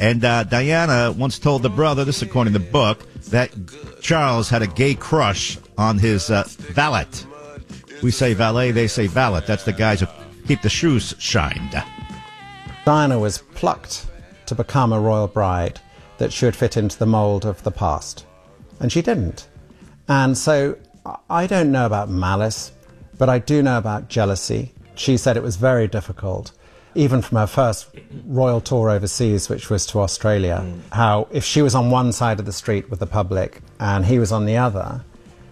And Diana once told the brother, this is according to the book, that Charles had a gay crush on his valet. We say valet, they say valet. That's the guys who keep the shoes shined. Diana was plucked to become a royal bride that should fit into the mould of the past. And she didn't. And so I don't know about malice, but I do know about jealousy. She said it was very difficult, even from her first royal tour overseas, which was to Australia, how if she was on one side of the street with the public and he was on the other,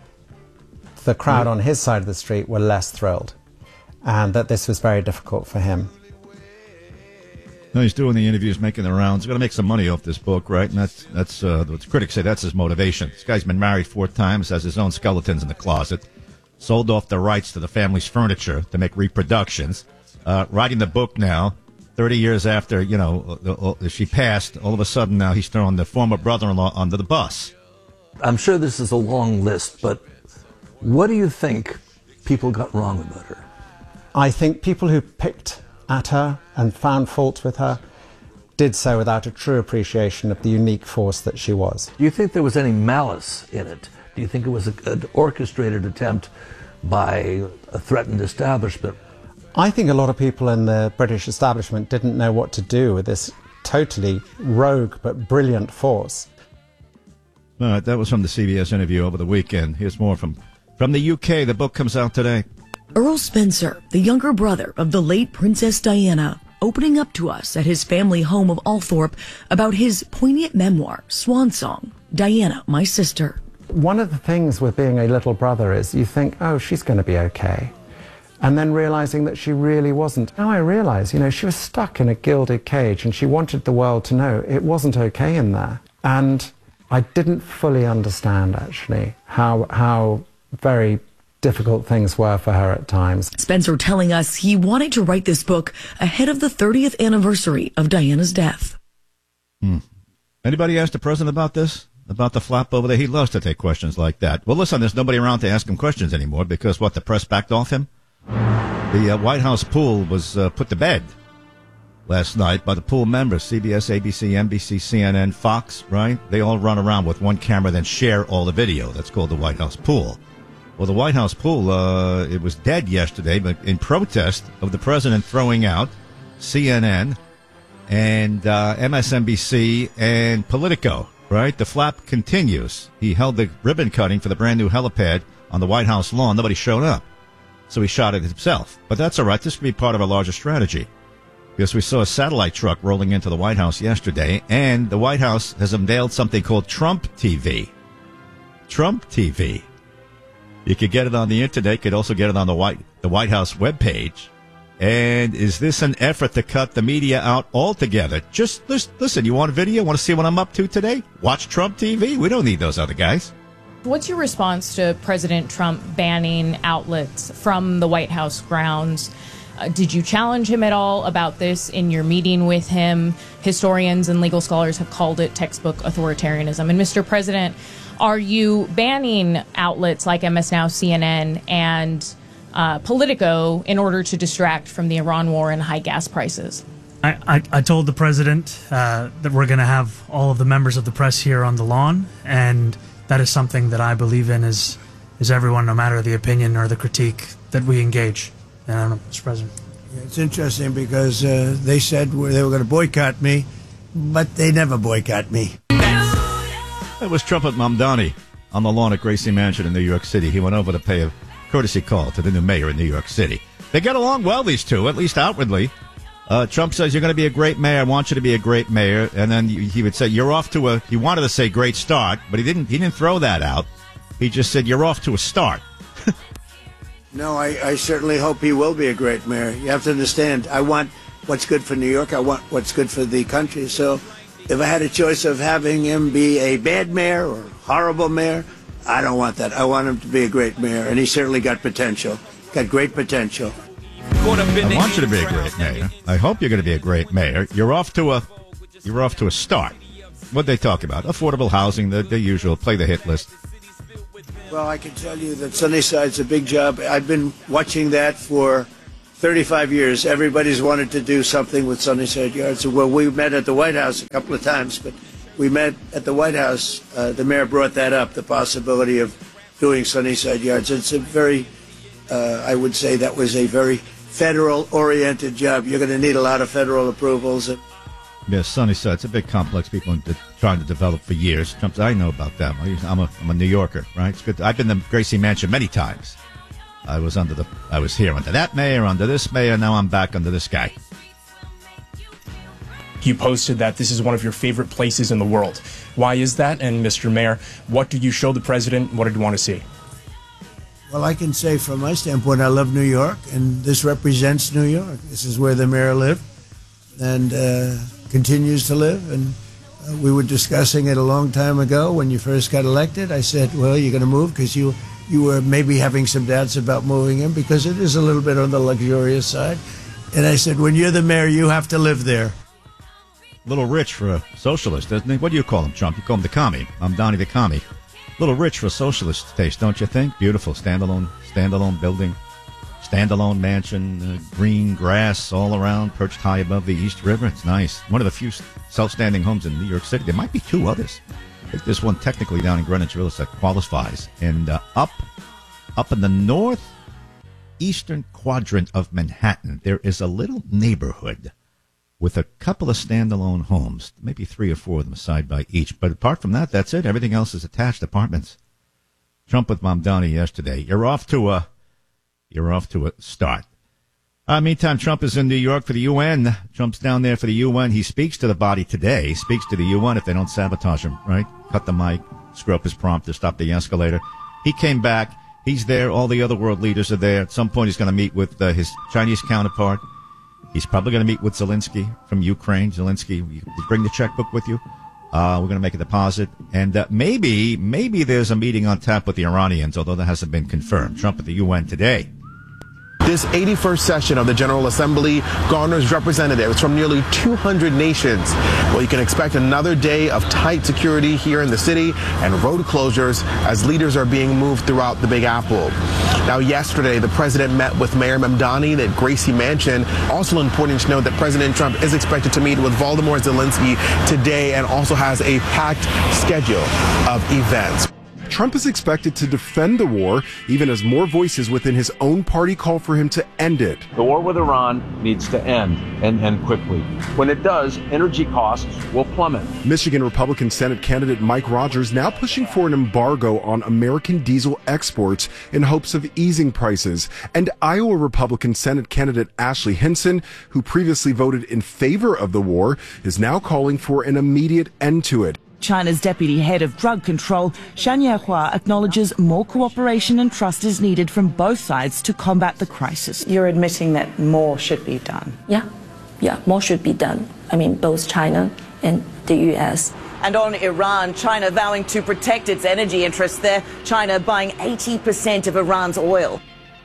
the crowd on his side of the street were less thrilled, and that this was very difficult for him. No, he's doing the interviews, making the rounds. He's going to make some money off this book, right? And that's what critics say that's his motivation. This guy's been married 4 times, has his own skeletons in the closet, sold off the rights to the family's furniture to make reproductions, writing the book now, 30 years after, she passed. All of a sudden now he's throwing the former brother-in-law under the bus. I'm sure this is a long list, but what do you think people got wrong about her? I think people who picked at her and found fault with her did so without a true appreciation of the unique force that she was. Do you think there was any malice in it? Do you think it was an orchestrated attempt by a threatened establishment? I think a lot of people in the British establishment didn't know what to do with this totally rogue but brilliant force. All right, that was from the CBS interview over the weekend. Here's more from the UK. The book comes out today. Earl Spencer, the younger brother of the late Princess Diana, opening up to us at his family home of Althorpe about his poignant memoir, Swan Song, Diana, My Sister. One of the things with being a little brother is you think, oh, she's going to be okay. And then realizing that she really wasn't. Now I realize, she was stuck in a gilded cage and she wanted the world to know it wasn't okay in there. And I didn't fully understand, actually, how very difficult things were for her at times. Spencer telling us he wanted to write this book ahead of the 30th anniversary of Diana's death. Anybody ask the president about this? About the flap over there? He loves to take questions like that. Well, listen, there's nobody around to ask him questions anymore because, the press backed off him? The White House pool was put to bed last night by the pool members, CBS, ABC, NBC, CNN, Fox, right? They all run around with one camera, then share all the video. That's called the White House pool. Well, the White House pool, it was dead yesterday, but in protest of the president throwing out CNN and MSNBC and Politico, right? The flap continues. He held the ribbon cutting for the brand new helipad on the White House lawn. Nobody showed up, so he shot it himself. But that's all right. This could be part of a larger strategy because we saw a satellite truck rolling into the White House yesterday, and the White House has unveiled something called Trump TV. Trump TV. You could get it on the internet. You could also get it on the White House webpage. And is this an effort to cut the media out altogether? Just listen, you want a video? Want to see what I'm up to today? Watch Trump TV. We don't need those other guys. What's your response to President Trump banning outlets from the White House grounds? Did you challenge him at all about this in your meeting with him? Historians and legal scholars have called it textbook authoritarianism. And Mr. President, are you banning outlets like MS Now, CNN, and Politico in order to distract from the Iran war and high gas prices? I told the president that we're going to have all of the members of the press here on the lawn, and that is something that I believe in is everyone, no matter the opinion or the critique, that we engage. Mr. President. It's interesting because they said they were going to boycott me, but they never boycott me. That was Trump at Mamdani on the lawn at Gracie Mansion in New York City. He went over to pay a courtesy call to the new mayor in New York City. They get along well, these two, at least outwardly. Trump says, you're going to be a great mayor. I want you to be a great mayor. And then he would say, you're off to he wanted to say great start, but he didn't throw that out. He just said, you're off to a start. No, I certainly hope he will be a great mayor. You have to understand, I want what's good for New York. I want what's good for the country. So if I had a choice of having him be a bad mayor or horrible mayor, I don't want that. I want him to be a great mayor, and he certainly got potential. Got great potential. I want you to be a great mayor. I hope you're going to be a great mayor. You're off to a start. What'd they talk about? Affordable housing, the usual. Play the hit list. Well, I can tell you that Sunnyside's a big job. I've been watching that for 35 years, everybody's wanted to do something with Sunnyside Yards. Well, we met at the White House a couple of times, but we met at the White House. The mayor brought that up, the possibility of doing Sunnyside Yards. It's a very, I would say that was a very federal-oriented job. You're going to need a lot of federal approvals. Yeah, Sunnyside, it's a big complex people have been trying to develop for years. I know about that. I'm a New Yorker, right? It's good. I've been to Gracie Mansion many times. I was here under that mayor, under this mayor. Now I'm back under this guy. You posted that this is one of your favorite places in the world. Why is that? And Mr. Mayor, what did you show the president? What did you want to see? Well, I can say from my standpoint, I love New York, and this represents New York. This is where the mayor lived and continues to live. And we were discussing it a long time ago when you first got elected. I said, well, you're going to move because you were maybe having some doubts about moving in because it is a little bit on the luxurious side. And I said, when you're the mayor, you have to live there. A little rich for a socialist, isn't he? What do you call him, Trump? You call him the commie. I'm Donnie the commie. A little rich for a socialist taste, don't you think? Beautiful standalone building, standalone mansion, green grass all around, perched high above the East River. It's nice. One of the few self-standing homes in New York City. There might be two others. I think there's one technically down in Greenwich Village that qualifies. And up in the northeastern quadrant of Manhattan, there is a little neighborhood with a couple of standalone homes, maybe 3 or 4 of them side by each. But apart from that, that's it. Everything else is attached apartments. Trump with Mamdani yesterday. You're off to a start. Meantime, Trump is in New York for the UN. Trump's down there for the UN. He speaks to the body today. He speaks to the UN if they don't sabotage him, right? Cut the mic, screw up his prompter, stop the escalator. He came back. He's there. All the other world leaders are there. At some point, he's going to meet with his Chinese counterpart. He's probably going to meet with Zelensky from Ukraine. Zelensky, you bring the checkbook with you. We're going to make a deposit. And maybe there's a meeting on tap with the Iranians, although that hasn't been confirmed. Trump at the UN today. This 81st session of the General Assembly garners representatives from nearly 200 nations. Well, you can expect another day of tight security here in the city and road closures as leaders are being moved throughout the Big Apple. Now, yesterday, the president met with Mayor Mamdani at Gracie Mansion. Also important to note that President Trump is expected to meet with Volodymyr Zelensky today and also has a packed schedule of events. Trump is expected to defend the war, even as more voices within his own party call for him to end it. The war with Iran needs to end, and end quickly. When it does, energy costs will plummet. Michigan Republican Senate candidate Mike Rogers now pushing for an embargo on American diesel exports in hopes of easing prices. And Iowa Republican Senate candidate Ashley Hinson, who previously voted in favor of the war, is now calling for an immediate end to it. China's deputy head of drug control, Shan Yehua, acknowledges more cooperation and trust is needed from both sides to combat the crisis. You're admitting that more should be done? Yeah, more should be done. I mean, both China and the U.S. And on Iran, China vowing to protect its energy interests there, China buying 80% of Iran's oil.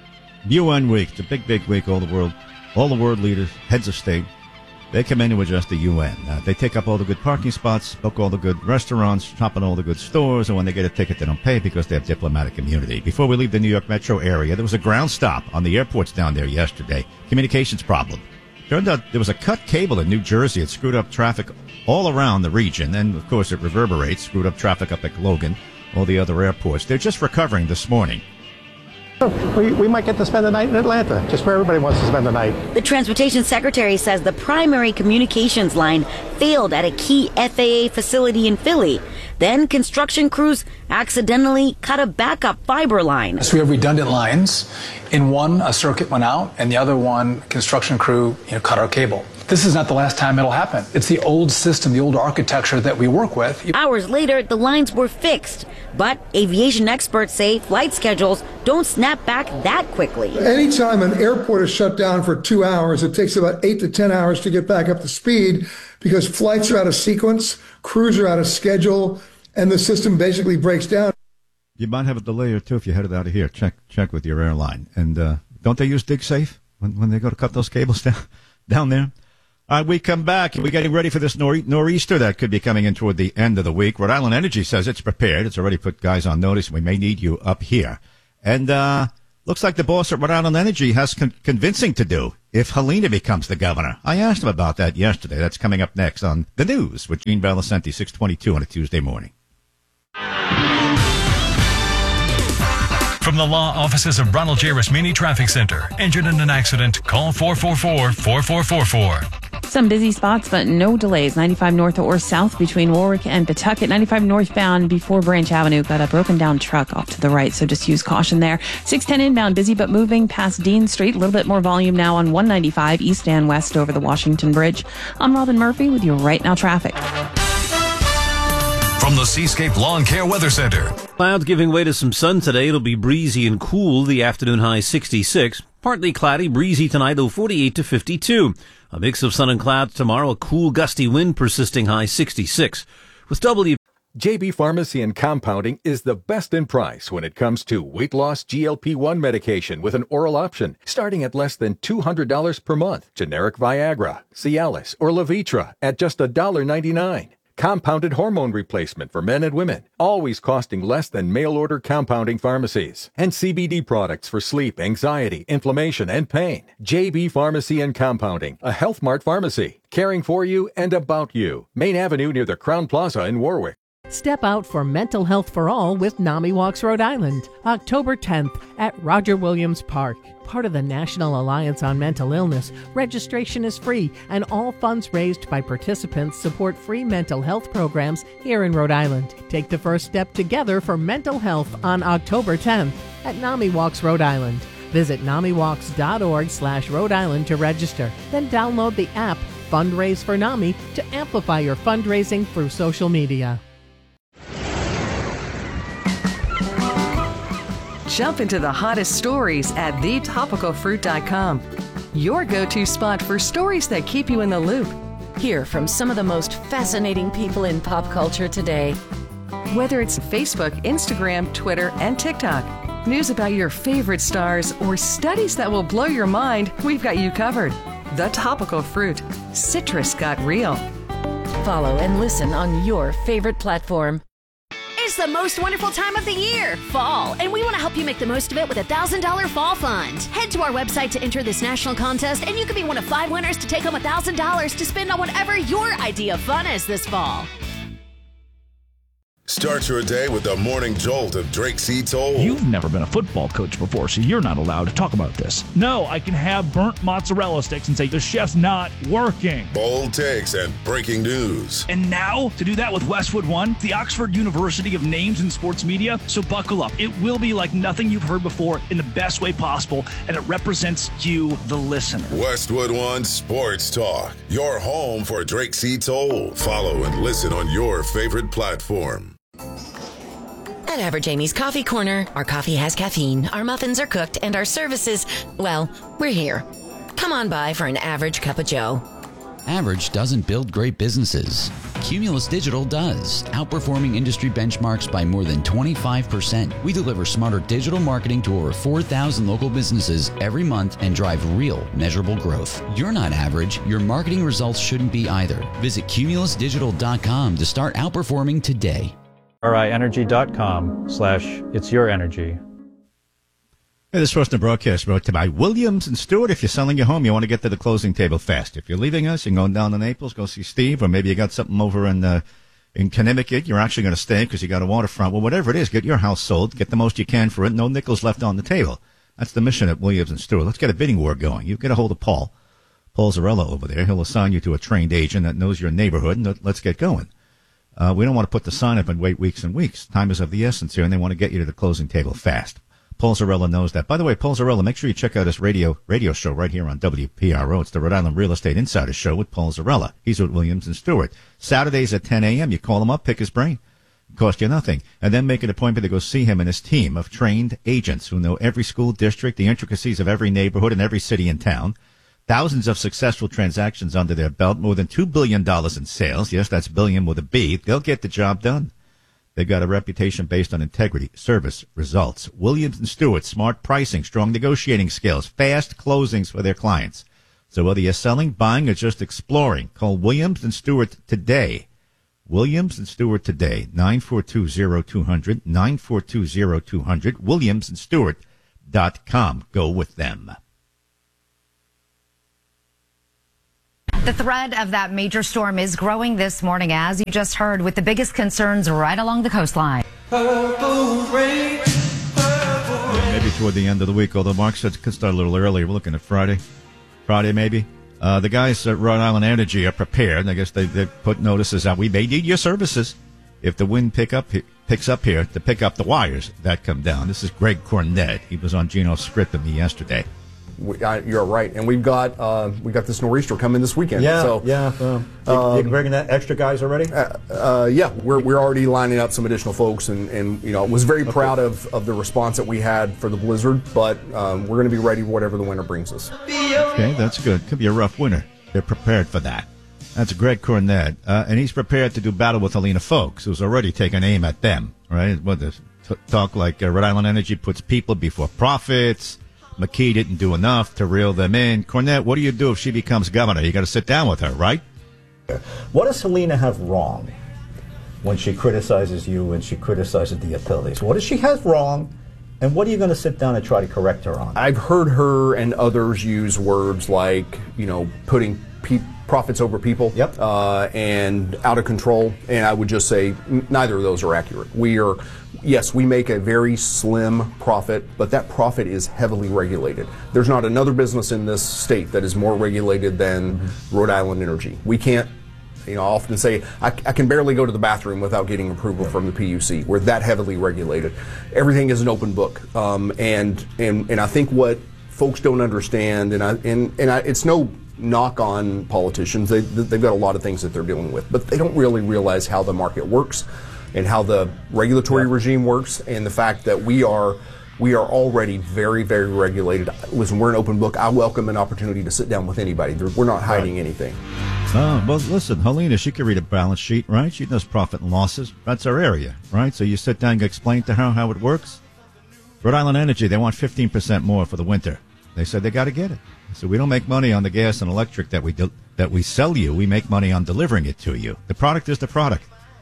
UN week, it's a big week. All the world leaders, heads of state, they come in to address the UN. They take up all the good parking spots, book all the good restaurants, shop in all the good stores, and when they get a ticket, they don't pay because they have diplomatic immunity. Before we leave the New York metro area, there was a ground stop on the airports down there yesterday. Communications problem. Turned out there was a cut cable in New Jersey. It screwed up traffic all around the region, and of course it reverberates, screwed up traffic up at Logan, all the other airports. They're just recovering this morning. We might get to spend the night in Atlanta, just where everybody wants to spend the night. The transportation secretary says the primary communications line failed at a key FAA facility in Philly. Then construction crews accidentally cut a backup fiber line. So we have redundant lines. In one, a circuit went out, and the other one, construction crew cut our cable. This is not the last time it'll happen. It's the old system, the old architecture that we work with. Hours later, the lines were fixed. But aviation experts say flight schedules don't snap back that quickly. Anytime an airport is shut down for 2 hours, it takes about 8 to 10 hours to get back up to speed because flights are out of sequence, crews are out of schedule, and the system basically breaks down. You might have a delay or two if you're headed out of here. Check with your airline. And don't they use DigSafe when they go to cut those cables down there? All right, we come back. We're getting ready for this nor'easter that could be coming in toward the end of the week. Rhode Island Energy says it's prepared. It's already put guys on notice. We may need you up here. And Looks like the boss at Rhode Island Energy has convincing to do if Helena becomes the governor. I asked him about that yesterday. That's coming up next on The News with Gene Valicenti, 622 on a Tuesday morning. From the law offices of Ronald J. Rosmini Traffic Center. Injured in an accident? Call 444-4444. Some busy spots, but no delays. 95 north or south between Warwick and Pawtucket. 95 northbound before Branch Avenue. Got a broken down truck off to the right, so just use caution there. 610 inbound, busy but moving past Dean Street. A little bit more volume now on 195 east and west over the Washington Bridge. I'm Robin Murphy with your Right Now traffic. From the Seascape Lawn Care Weather Center. Clouds giving way to some sun today. It'll be breezy and cool. The afternoon high 66. Partly cloudy, breezy tonight, though 48 to 52. A mix of sun and clouds tomorrow. A cool, gusty wind persisting high 66. With JB Pharmacy and Compounding is the best in price when it comes to weight loss GLP-1 medication with an oral option, starting at less than $200 per month. Generic Viagra, Cialis, or Levitra at just $1.99. Compounded hormone replacement for men and women, always costing less than mail-order compounding pharmacies. And CBD products for sleep, anxiety, inflammation, and pain. JB Pharmacy and Compounding, a Health Mart pharmacy, caring for you and about you. Main Avenue near the Crown Plaza in Warwick. Step out for Mental Health for All with NAMI Walks Rhode Island, October 10th at Roger Williams Park. Part of the National Alliance on Mental Illness, registration is free, and all funds raised by participants support free mental health programs here in Rhode Island. Take the first step together for mental health on October 10th at NAMI Walks Rhode Island. Visit NAMIWalks.org/Rhode Island to register. Then download the app Fundraise for NAMI to amplify your fundraising through social media. Jump into the hottest stories at thetopicalfruit.com. Your go-to spot for stories that keep you in the loop. Hear from some of the most fascinating people in pop culture today. Whether it's Facebook, Instagram, Twitter, and TikTok, news about your favorite stars, or studies that will blow your mind, we've got you covered. The Topical Fruit. Citrus got real. Follow and listen on your favorite platform. It's the most wonderful time of the year, fall, and we want to help you make the most of it with a $1,000 fall fund. Head to our website to enter this national contest, and you could be one of 5 winners to take home $1,000 to spend on whatever your idea of fun is this fall. Start your day with the morning jolt of Drake C. Toll. You've never been a football coach before, so you're not allowed to talk about this. No, I can have burnt mozzarella sticks and say the chef's not working. Bold takes and breaking news. And now, to do that with Westwood One, the Oxford University of Names in Sports Media. So buckle up. It will be like nothing you've heard before in the best way possible, and it represents you, the listener. Westwood One Sports Talk, your home for Drake C. Toll. Follow and listen on your favorite platform. At Average Amy's Coffee Corner, our coffee has caffeine, our muffins are cooked, and our services, well, we're here. Come on by for an average cup of joe. Average doesn't build great businesses. Cumulus Digital does, outperforming industry benchmarks by more than 25%. We deliver smarter digital marketing to over 4,000 local businesses every month and drive real, measurable growth. You're not average. Your marketing results shouldn't be either. Visit cumulusdigital.com to start outperforming today. RIEnergy.com/it'syourenergy. Hey, this First Broadcast brought to you by Williams and Stewart. If you're selling your home, you want to get to the closing table fast. If you're leaving us, you're going down to Naples, go see Steve, or maybe you got something over in Connecticut. You're actually going to stay because you got a waterfront. Well, whatever it is, get your house sold. Get the most you can for it. No nickels left on the table. That's the mission at Williams and Stewart. Let's get a bidding war going. You get a hold of Paul Zarella over there. He'll assign you to a trained agent that knows your neighborhood, and let's get going. We don't want to put the sign up and wait weeks and weeks. Time is of the essence here, and they want to get you to the closing table fast. Paul Zarella knows that. By the way, Paul Zarella, make sure you check out his radio show right here on WPRO. It's the Rhode Island Real Estate Insider Show with Paul Zarella. He's with Williams and Stewart. Saturdays at 10 a.m. You call him up, pick his brain. It costs you nothing. And then make an appointment to go see him and his team of trained agents who know every school district, the intricacies of every neighborhood and every city in town. Thousands of successful transactions under their belt, more than $2 billion in sales. Yes, that's billion with a B. They'll get the job done. They've got a reputation based on integrity, service, results. Williams & Stewart, smart pricing, strong negotiating skills, fast closings for their clients. So whether you're selling, buying, or just exploring, call Williams & Stewart today. Williams & Stewart today, 942-0200, 942-0200, Williams & Stewart. Go with them. The threat of that major storm is growing this morning, as you just heard, with the biggest concerns right along the coastline. Maybe toward the end of the week, although Mark said it could start a little earlier. We're looking at Friday maybe. The guys at Rhode Island Energy are prepared. I guess they put notices out. We may need your services if the wind picks up here to pick up the wires that come down. This is Greg Cornett. He was on Gino Script with me yesterday. You're right, and we got this nor'easter coming this weekend. You bringing that extra guys already? We're already lining up some additional folks, and was very proud of the response that we had for the blizzard. But we're going to be ready whatever the winter brings us. Okay, that's good. Could be a rough winter. They're prepared for that. That's Greg Cornett, and he's prepared to do battle with Helena Folks, who's already taken aim at them. Right? What this talk like Rhode Island Energy puts people before profits. McKee didn't do enough to reel them in. Cornett, what do you do if she becomes governor? You got to sit down with her, right? What does Helena have wrong when she criticizes you and she criticizes the utilities? What does she have wrong, and what are you going to sit down and try to correct her on? I've heard her and others use words like, putting profits over people, and out of control. And I would just say neither of those are accurate. Yes, we make a very slim profit, but that profit is heavily regulated. There's not another business in this state that is more regulated than Rhode Island Energy. We can't, I often say, I can barely go to the bathroom without getting approval from the PUC. We're that heavily regulated. Everything is an open book. And I think what folks don't understand, it's no knock on politicians. They've got a lot of things that they're dealing with, but they don't really realize how the market works and how the regulatory regime works, and the fact that we are already very, very regulated. Listen, we're an open book. I welcome an opportunity to sit down with anybody. We're not hiding anything. Well, listen, Helena, she could read a balance sheet, right? She knows profit and losses. That's her area, right? So you sit down and explain to her how it works. Rhode Island Energy, they want 15% more for the winter. They said they got to get it. So we don't make money on the gas and electric that we sell you. We make money on delivering it to you. The product is the product.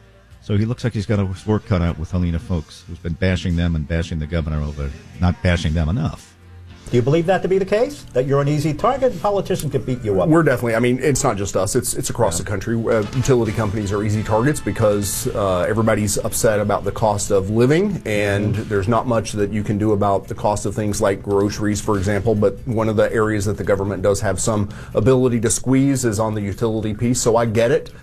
So he looks like he's got his work cut out with Helena Folks, who's been bashing them and bashing the governor over not bashing them enough. Do you believe that to be the case? That you're an easy target? Politicians could beat you up? We're definitely, it's not just us. It's across the country. Utility companies are easy targets because everybody's upset about the cost of living, and there's not much that you can do about the cost of things like groceries, for example. But one of the areas that the government does have some ability to squeeze is on the utility piece, so I get it.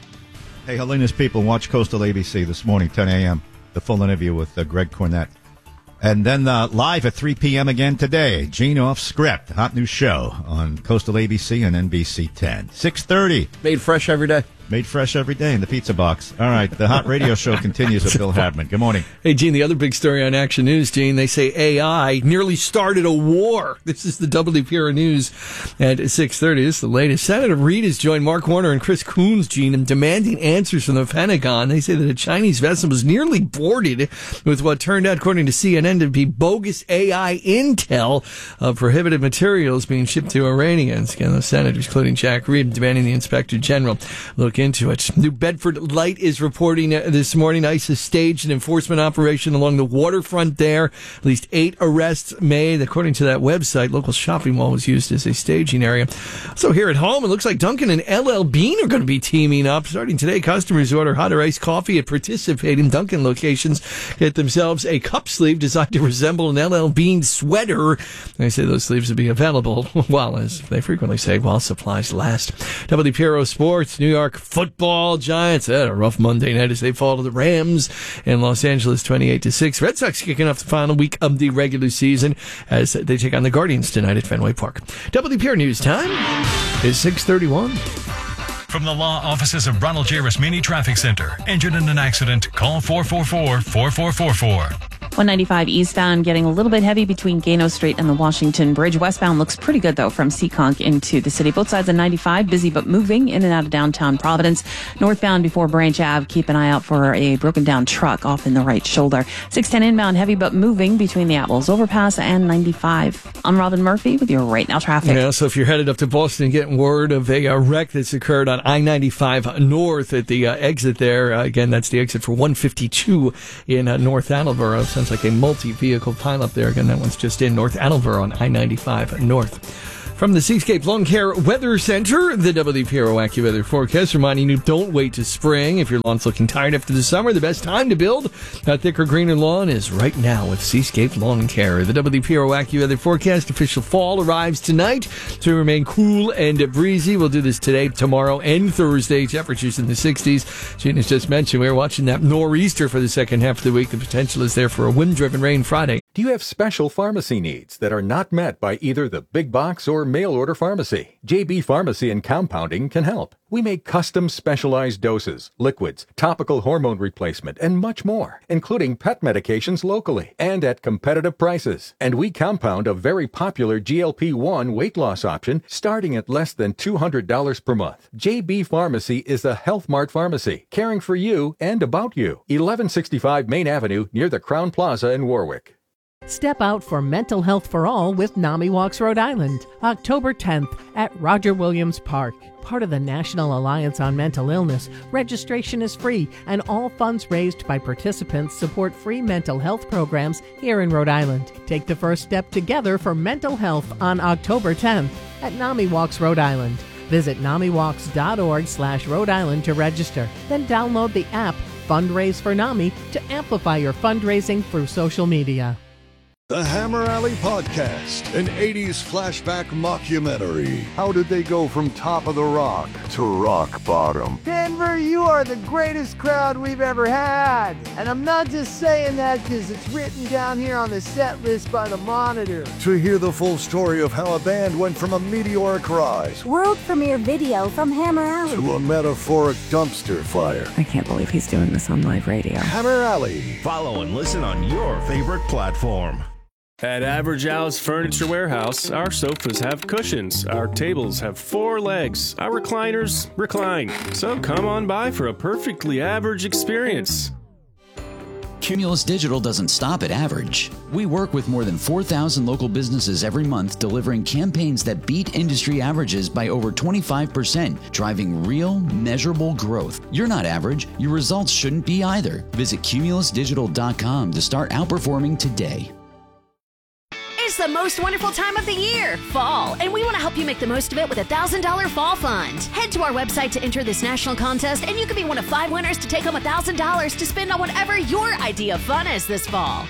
Hey, Helena's people, watch Coastal ABC this morning, 10 a.m., the full interview with Greg Cornett. And then live at 3 p.m. again today, Gene Off Script, hot new show on Coastal ABC and NBC 10. 6:30. Made fresh every day. Made fresh every day in the pizza box. All right, the hot radio show continues with Bill Hadman. Good morning. Hey, Gene, the other big story on Action News, Gene, they say AI nearly started a war. This is the WPR News at 6:30. This is the latest. Senator Reid has joined Mark Warner and Chris Coons, Gene, in demanding answers from the Pentagon. They say that a Chinese vessel was nearly boarded with what turned out, according to CNN, to be bogus AI intel of prohibited materials being shipped to Iranians. Again, the senators, including Jack Reed, demanding the Inspector General look into it. New Bedford Light is reporting this morning ICE has staged an enforcement operation along the waterfront there. At least 8 arrests made. According to that website, local shopping mall was used as a staging area. So here at home, it looks like Dunkin' and LL Bean are going to be teaming up. Starting today, customers who order hot or iced coffee at participating Dunkin' locations get themselves a cup sleeve designed to resemble an LL Bean sweater. They say those sleeves will be available, well, as they frequently say, while supplies last. WPRO Sports, New York football Giants had a rough Monday night as they fall to the Rams in Los Angeles 28-6. Red Sox kicking off the final week of the regular season as they take on the Guardians tonight at Fenway Park. WPR News time is 6:31. From the law offices of Ronald J. Rasmini Traffic Center. Injured in an accident? Call 444-4444. 195 eastbound getting a little bit heavy between Gano Street and the Washington Bridge. Westbound looks pretty good, though, from Seekonk into the city. Both sides of 95, busy but moving in and out of downtown Providence. Northbound before Branch Ave, keep an eye out for a broken down truck off in the right shoulder. 610 inbound, heavy but moving between the Atwells Overpass and 95. I'm Robin Murphy with your Right Now traffic. Yeah, so if you're headed up to Boston, getting word of a wreck that's occurred on I-95 North at the exit there. Again, that's the exit for 152 in North Attleboro. So Sounds like a multi-vehicle pileup there. Again, that one's just in North Attleboro on I-95 North. From the Seascape Lawn Care Weather Center, the WPRO AccuWeather forecast reminding you, don't wait to spring. If your lawn's looking tired after the summer, the best time to build a thicker, greener lawn is right now with Seascape Lawn Care. The WPRO AccuWeather forecast, official fall arrives tonight to remain cool and breezy. We'll do this today, tomorrow, and Thursday. Temperatures in the 60s. Gina's just mentioned we were watching that nor'easter for the second half of the week. The potential is there for a wind-driven rain Friday. Do you have special pharmacy needs that are not met by either the big box or mail-order pharmacy? JB Pharmacy and Compounding can help. We make custom specialized doses, liquids, topical hormone replacement, and much more, including pet medications locally and at competitive prices. And we compound a very popular GLP-1 weight loss option starting at less than $200 per month. JB Pharmacy is a Health Mart pharmacy, caring for you and about you. 1165 Main Avenue near the Crown Plaza in Warwick. Step out for mental health for all with NAMI Walks Rhode Island, October 10th at Roger Williams Park. Part of the National Alliance on Mental Illness, registration is free and all funds raised by participants support free mental health programs here in Rhode Island. Take the first step together for mental health on October 10th at NAMI Walks Rhode Island. Visit NAMIWalks.org/Rhode Island to register. Then download the app Fundraise for NAMI to amplify your fundraising through social media. The Hammer Alley Podcast, an 80s flashback mockumentary. How did they go from top of the rock to rock bottom? Denver, you are the greatest crowd we've ever had. And I'm not just saying that because it's written down here on the set list by the Monitor. To hear the full story of how a band went from a meteoric rise, world premiere video from Hammer Alley, to a metaphoric dumpster fire. I can't believe he's doing this on live radio. Hammer Alley. Follow and listen on your favorite platform. At Average Al's Furniture Warehouse, our sofas have cushions, our tables have 4 legs, our recliners recline. So come on by for a perfectly average experience. Cumulus Digital doesn't stop at average. We work with more than 4,000 local businesses every month, delivering campaigns that beat industry averages by over 25%, driving real, measurable growth. You're not average. Your results shouldn't be either. Visit cumulusdigital.com to start outperforming today. It's the most wonderful time of the year, fall, and we want to help you make the most of it with a $1,000 fall fund. Head to our website to enter this national contest, and you can be one of 5 winners to take home $1,000 to spend on whatever your idea of fun is this fall.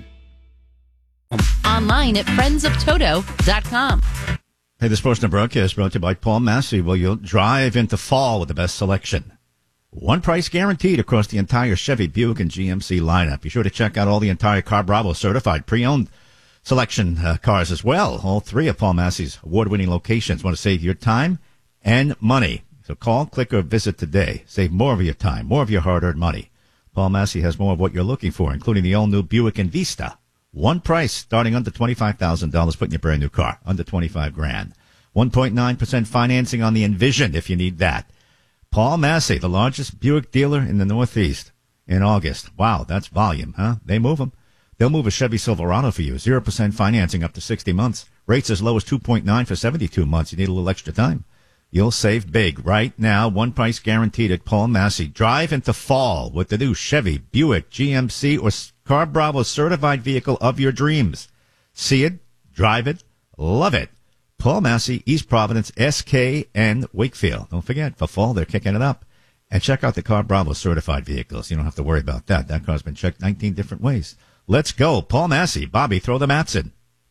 Online at friendsoftoto.com. Hey, this portion of broadcast brought to you by Paul Massey. Well, you'll drive into fall with the best selection. One price guaranteed across the entire Chevy, Buick, and GMC lineup. Be sure to check out all the entire Car Bravo certified pre-owned selection cars as well. All 3 of Paul Massey's award-winning locations. Want to save your time and money. So call, click, or visit today. Save more of your time, more of your hard-earned money. Paul Massey has more of what you're looking for, including the all-new Buick and Vista. One price starting under $25,000, putting your brand new car under $25,000. 1.9% financing on the Envision if you need that. Paul Massey, the largest Buick dealer in the Northeast in August. Wow, that's volume, huh? They move them. They'll move a Chevy Silverado for you. 0% financing up to 60 months. Rates as low as 2.9 for 72 months. You need a little extra time. You'll save big right now. One price guaranteed at Paul Massey. Drive into fall with the new Chevy, Buick, GMC, or Car Bravo certified vehicle of your dreams. See it, drive it, love it. Paul Massey, East Providence, SK, and Wakefield. Don't forget, for fall, they're kicking it up. And check out the Car Bravo certified vehicles. You don't have to worry about that. That car's been checked 19 different ways. Let's go. Paul Massey. Bobby, throw the mats in.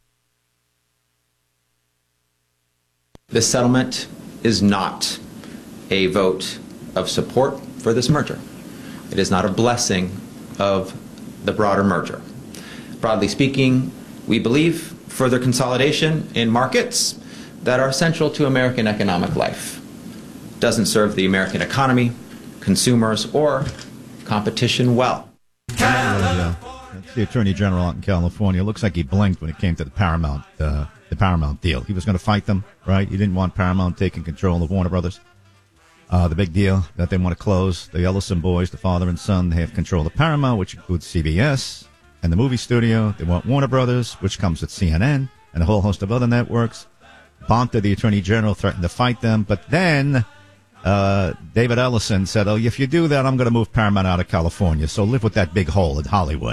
This settlement is not a vote of support for this merger. It is not a blessing of the broader merger. Broadly speaking, we believe further consolidation in markets that are central to American economic life. Doesn't serve the American economy, consumers, or competition well. That's the Attorney General out in California. It looks like he blinked when it came to the Paramount deal. He was going to fight them, right? He didn't want Paramount taking control of Warner Brothers. The big deal that they want to close. The Ellison boys, the father and son, they have control of Paramount, which includes CBS and the movie studio. They want Warner Brothers, which comes with CNN and a whole host of other networks. Bonta, the Attorney General, threatened to fight them. But then David Ellison said, oh, if you do that, I'm going to move Paramount out of California. So live with that big hole in Hollywood.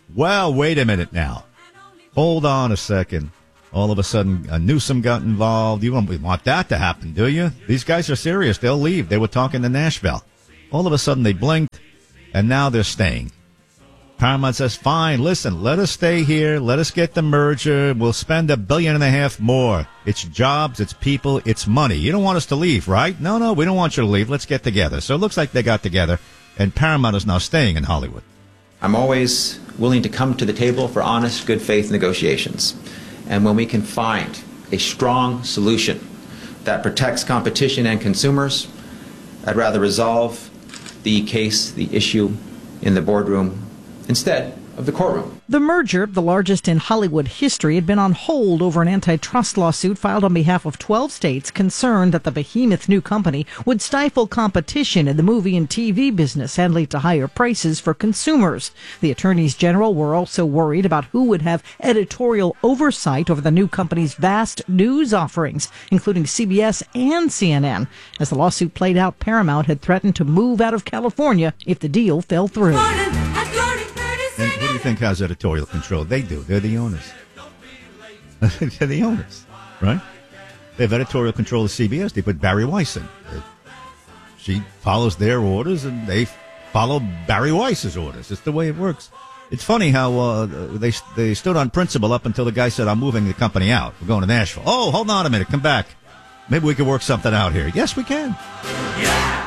Well, wait a minute now. Hold on a second. All of a sudden, Newsom got involved. You don't want that to happen, do you? These guys are serious. They'll leave. They were talking to Nashville. All of a sudden, they blinked, and now they're staying. Paramount says, fine, listen, let us stay here. Let us get the merger. We'll spend $1.5 billion more. It's jobs, it's people, it's money. You don't want us to leave, right? No, we don't want you to leave. Let's get together. So it looks like they got together, and Paramount is now staying in Hollywood. I'm always willing to come to the table for honest, good faith negotiations. And when we can find a strong solution that protects competition and consumers, I'd rather resolve the case, the issue, in the boardroom instead of the courtroom. The merger, the largest in Hollywood history, had been on hold over an antitrust lawsuit filed on behalf of 12 states concerned that the behemoth new company would stifle competition in the movie and TV business and lead to higher prices for consumers. The attorneys general were also worried about who would have editorial oversight over the new company's vast news offerings, including CBS and CNN. As the lawsuit played out, Paramount had threatened to move out of California if the deal fell through. And who do you think has editorial control? They do. They're the owners. They're the owners, right? They have editorial control of CBS. They put Barry Weiss in. She follows their orders, and they follow Barry Weiss's orders. It's the way it works. It's funny how they stood on principle up until the guy said, I'm moving the company out. We're going to Nashville. Oh, hold on a minute. Come back. Maybe we can work something out here. Yes, we can. Yeah.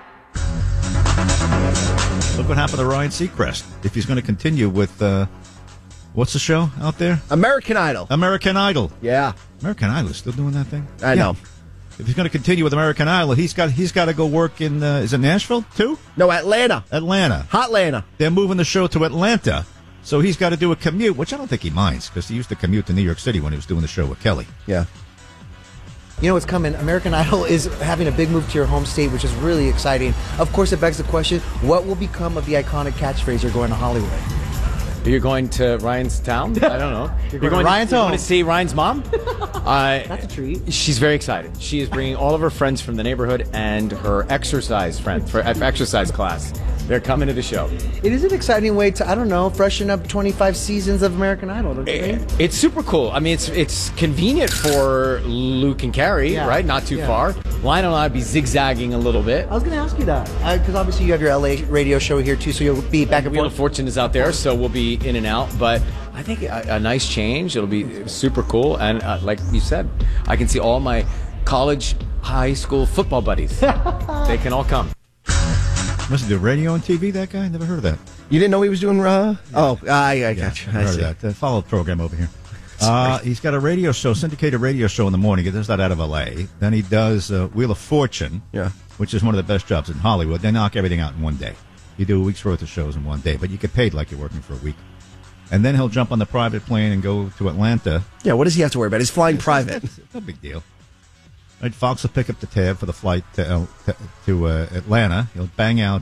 Look what happened to Ryan Seacrest. If he's going to continue with, what's the show out there? American Idol. American Idol. Yeah. American Idol is still doing that thing? I know. If he's going to continue with American Idol, he's got to go work in, is it Nashville too? No, Atlanta. Atlanta. Hotlanta. They're moving the show to Atlanta. So he's got to do a commute, which I don't think he minds, because he used to commute to New York City when he was doing the show with Kelly. Yeah. You know what's coming? American Idol is having a big move to your home state, which is really exciting. Of course, it begs the question, what will become of the iconic catchphrase, you're going to Hollywood? You're going to Ryan's town? I don't know. You're going to Ryan's home. You're going to see Ryan's mom? That's a treat. She's very excited. She is bringing all of her friends from the neighborhood and her exercise friends for exercise class. They're coming to the show. It is an exciting way to, I don't know, freshen up 25 seasons of American Idol, don't you think? It's super cool. I mean, it's convenient for Luke and Carrie, right? Not too far. Lionel and I be zigzagging a little bit. I was going to ask you that, because obviously you have your LA radio show here too, so you'll be back and forth. Wheel of Fortune is out there, so we'll be in and out. But I think a nice change. It'll be super cool. And like you said, I can see all my college, high school football buddies. They can all come. Must do radio and TV, that guy? Never heard of that. You didn't know he was doing... I got you. I heard of that. Follow the program over here. He's got a radio show, syndicated radio show in the morning. He does that out of L.A. Then he does Wheel of Fortune, which is one of the best jobs in Hollywood. They knock everything out in one day. You do a week's worth of shows in one day, but you get paid like you're working for a week. And then he'll jump on the private plane and go to Atlanta. Yeah, what does he have to worry about? He's flying private. It's no big deal. Right, Fox will pick up the tab for the flight to Atlanta. He'll bang out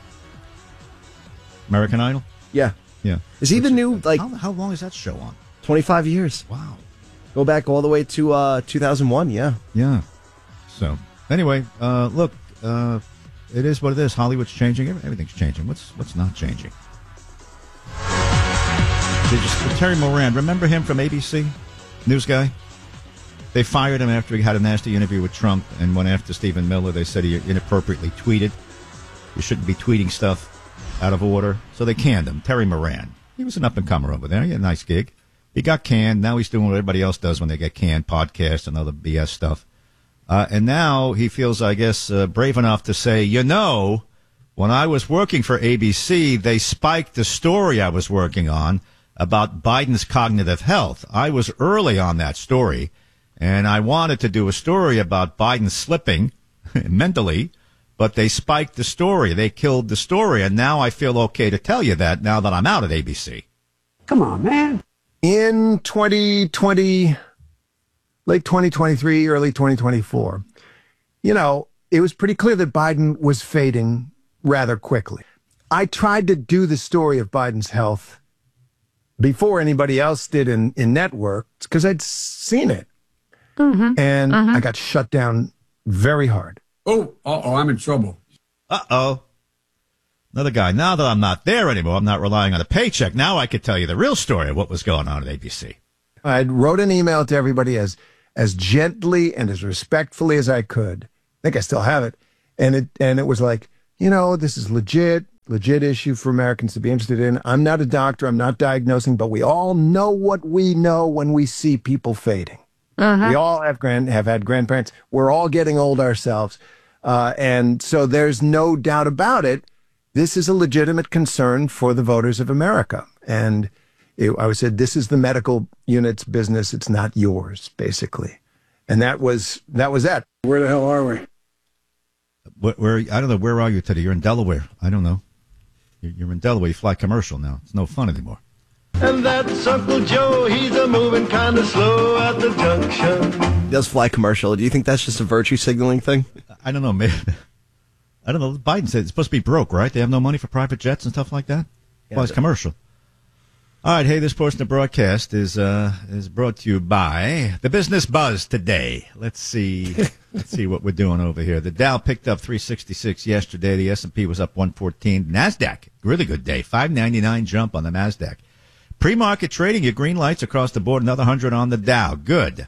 American Idol. Yeah. Yeah. Is he the new, like... How long is that show on? 25 years. Wow. Go back all the way to 2001, yeah. Yeah. So, anyway, look, it is what it is. Hollywood's changing. Everything's changing. What's not changing? Terry Moran, remember him from ABC? News guy? They fired him after he had a nasty interview with Trump and went after Stephen Miller. They said he inappropriately tweeted. You shouldn't be tweeting stuff out of order. So they canned him. Terry Moran. He was an up-and-comer over there. He had a nice gig. He got canned. Now he's doing what everybody else does when they get canned, podcasts and other BS stuff. And now he feels, I guess, brave enough to say, when I was working for ABC, they spiked the story I was working on about Biden's cognitive health. I was early on that story. And I wanted to do a story about Biden slipping mentally, but they spiked the story. They killed the story. And now I feel okay to tell you that now that I'm out at ABC. Come on, man. In 2020, late 2023, early 2024, it was pretty clear that Biden was fading rather quickly. I tried to do the story of Biden's health before anybody else did in networks because I'd seen it. And I got shut down very hard. I'm in trouble. Uh-oh. Another guy, now that I'm not there anymore, I'm not relying on a paycheck. Now I could tell you the real story of what was going on at ABC. I wrote an email to everybody as gently and as respectfully as I could. I think I still have it. And it was like, this is legit issue for Americans to be interested in. I'm not a doctor. I'm not diagnosing, but we all know what we know when we see people fading. We all have had grandparents. We're all getting old ourselves. And so there's no doubt about it. This is a legitimate concern for the voters of America. And I said, this is the medical unit's business. It's not yours, basically. And that was that. Where the hell are we? Where I don't know. Where are you today? You're in Delaware. I don't know. You're in Delaware. You fly commercial now. It's no fun anymore. And that's Uncle Joe. He's a moving kind of slow at the junction. He does fly commercial. Do you think that's just a virtue signaling thing? I don't know. Maybe. I don't know. Biden said it's supposed to be broke, right? They have no money for private jets and stuff like that. Flies commercial. All right. Hey, this portion of the broadcast is brought to you by the Business Buzz today. Let's see what we're doing over here. The Dow picked up 366 yesterday. The S&P was up 114. NASDAQ, really good day. 599 jump on the NASDAQ. Pre-market trading, your green lights across the board. Another 100 on the Dow. Good.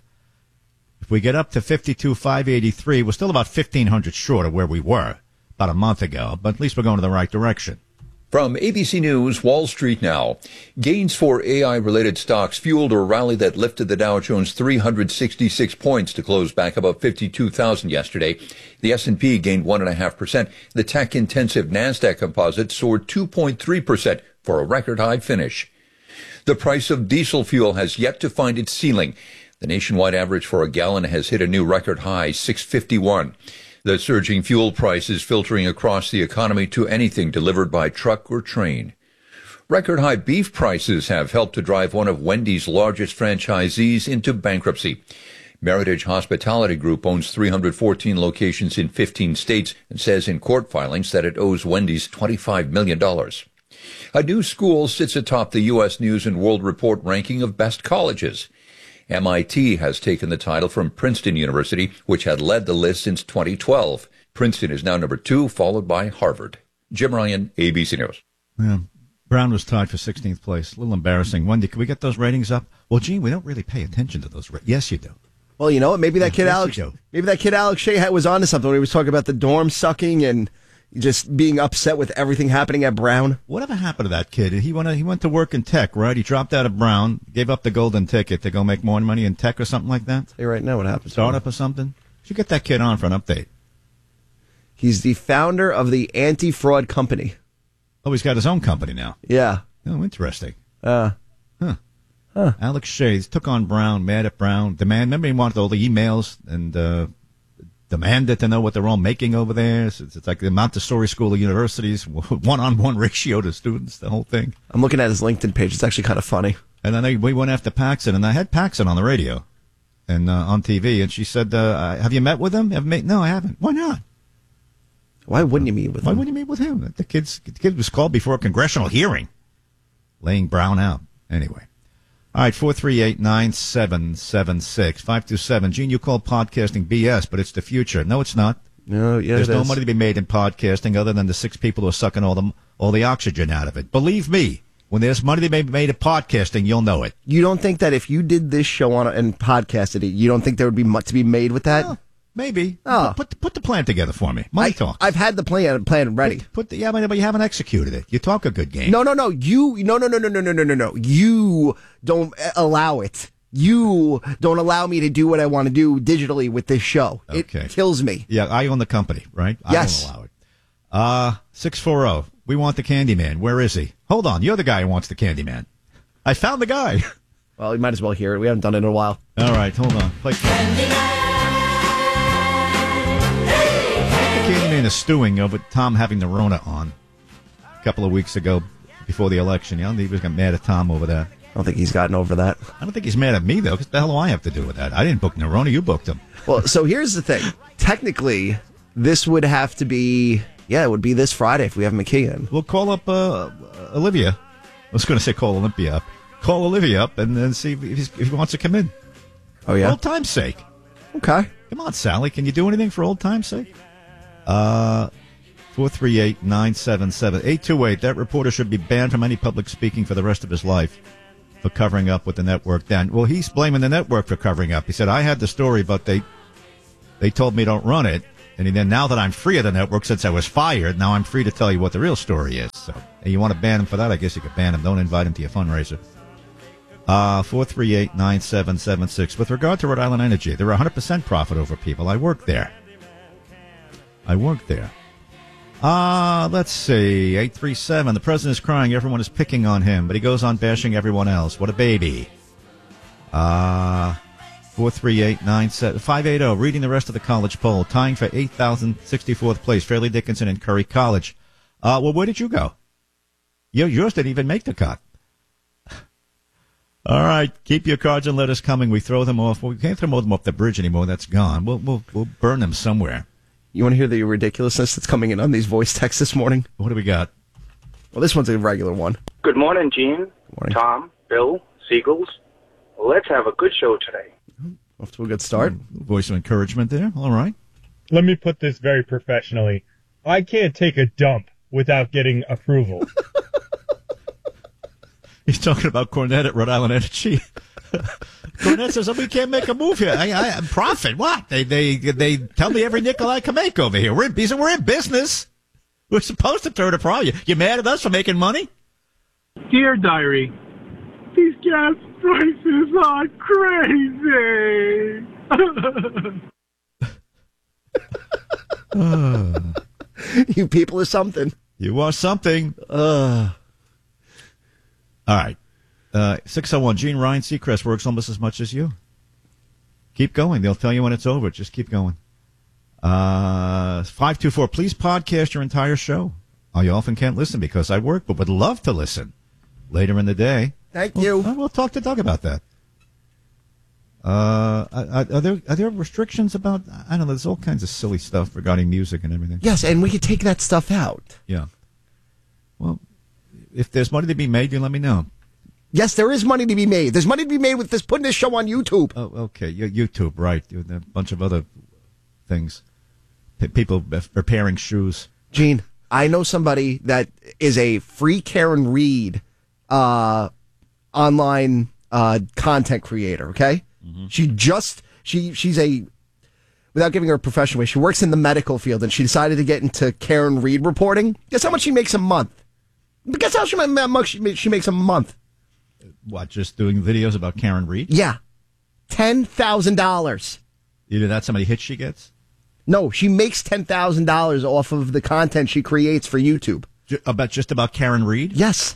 If we get up to 52,583, we're still about 1,500 short of where we were about a month ago, but at least we're going in the right direction. From ABC News, Wall Street now. Gains for AI-related stocks fueled a rally that lifted the Dow Jones 366 points to close back above 52,000 yesterday. The S&P gained 1.5%. The tech-intensive NASDAQ composite soared 2.3% for a record-high finish. The price of diesel fuel has yet to find its ceiling. The nationwide average for a gallon has hit a new record high, $6.51. The surging fuel price is filtering across the economy to anything delivered by truck or train. Record high beef prices have helped to drive one of Wendy's largest franchisees into bankruptcy. Meritage Hospitality Group owns 314 locations in 15 states and says in court filings that it owes Wendy's $25 million. A new school sits atop the U.S. News and World Report ranking of best colleges. MIT has taken the title from Princeton University, which had led the list since 2012. Princeton is now number 2, followed by Harvard. Jim Ryan, ABC News. Yeah. Brown was tied for 16th place. A little embarrassing. Wendy, can we get those ratings up? Well, Gene, we don't really pay attention to those ratings. Yes, you do. Well, you know what? Maybe that kid Alex Shea was onto something when he was talking about the dorm sucking and just being upset with everything happening at Brown. Whatever happened to that kid? He went to work in tech, right? He dropped out of Brown, gave up the golden ticket to go make more money in tech or something like that. Hey, right now, what happened? Startup or something? Should get that kid on for an update. He's the founder of the anti-fraud company. Oh, he's got his own company now. Yeah. Oh, interesting. Alex Shea took on Brown, mad at Brown. Remember he wanted all the emails and demanded to know what they're all making over there. It's like the Montessori School of Universities, one-on-one ratio to students, the whole thing. I'm looking at his LinkedIn page. It's actually kind of funny. And then we went after Paxson, and I had Paxson on the radio and on TV, and she said, have you met with him? No, I haven't. Why not? Why wouldn't you meet with him? Why wouldn't you meet with him? The kid was called before a congressional hearing, laying Brown out. Anyway. All right, 438-9776, 527. Gene, you call podcasting BS, but it's the future. No, it's not. No, yeah, there's no money to be made in podcasting other than the 6 people who are sucking all the oxygen out of it. Believe me, when there's money to be made in podcasting, you'll know it. You don't think that if you did this show and podcasted it, you don't think there would be much to be made with that? No, maybe. Oh. Put the plan together for me. Money talk. I've had the plan ready. But you haven't executed it. You talk a good game. No. No. You don't allow it. You don't allow me to do what I want to do digitally with this show. Okay. It kills me. Yeah, I own the company, right? Yes. I don't allow it. 640. We want the Candyman. Where is he? Hold on. You're the guy who wants the Candyman. I found the guy. Well, you might as well hear it. We haven't done it in a while. All right. Hold on. Play Candyman is stewing over Tom having the Rona on a couple of weeks ago before the election. You know, he was mad at Tom over that. I don't think he's gotten over that. I don't think he's mad at me, though, because the hell do I have to do with that? I didn't book Nerona. You booked him. Well, so here's the thing. Technically, this would have to be, it would be this Friday if we have McKeon. We'll call up Olivia. I was going to say call Olympia up. Call Olivia up and then see if he wants to come in. Oh, yeah? For old time's sake. Okay. Come on, Sally. Can you do anything for old time's sake? 438-977. 828, that reporter should be banned from any public speaking for the rest of his life for covering up with the network then. Well, he's blaming the network for covering up. He said, I had the story, but they told me don't run it. And then now that I'm free of the network since I was fired, now I'm free to tell you what the real story is. So hey, you want to ban him for that? I guess you could ban him. Don't invite him to your fundraiser. 438-9776. With regard to Rhode Island Energy, they're 100% profit over people. I work there. Let's see. 837. The president is crying. Everyone is picking on him, but he goes on bashing everyone else. What a baby. 438-97-580. Reading the rest of the college poll. Tying for 8,064th place. Fairleigh Dickinson and Curry College. Well, where did you go? Yours didn't even make the cut. All right, keep your cards and letters coming. We throw them off. Well, we can't throw them off the bridge anymore. That's gone. We'll burn them somewhere. You want to hear the ridiculousness that's coming in on these voice texts this morning? What do we got? Well, this one's a regular one. Good morning, Gene. Morning. Tom, Bill, Seagulls. Let's have a good show today. Off to a good start. Voice of encouragement there. All right. Let me put this very professionally. I can't take a dump without getting approval. He's talking about Cornette at Rhode Island Energy. Cornette says, we can't make a move here. Profit? What? They tell me every nickel I can make over here. We're in business. We're supposed to turn a profit. You mad at us for making money? Dear Diary, these gas prices are crazy. You people are something. You are something. All right. 601, Gene Ryan Seacrest works almost as much as you. Keep going. They'll tell you when it's over. Just keep going. 524, please podcast your entire show. I often can't listen because I work, but would love to listen later in the day. Thank you. We'll talk to Doug about that. Are there restrictions about, I don't know, there's all kinds of silly stuff regarding music and everything. Yes, and we could take that stuff out. Yeah. Well, if there's money to be made, you let me know. Yes, there is money to be made. There's money to be made with this putting this show on YouTube. Oh, okay. YouTube, right. A bunch of other things. People repairing shoes. Gene, I know somebody that is a free Karen Reed online content creator, okay? Mm-hmm. She's a, without giving her a professional way, she works in the medical field, and she decided to get into Karen Reed reporting. Guess how much she makes a month? Guess how much she makes a month? What, just doing videos about Karen Reed? Yeah. $10,000. Either that's how many hits she gets? No, she makes $10,000 off of the content she creates for YouTube. Just about Karen Reed? Yes.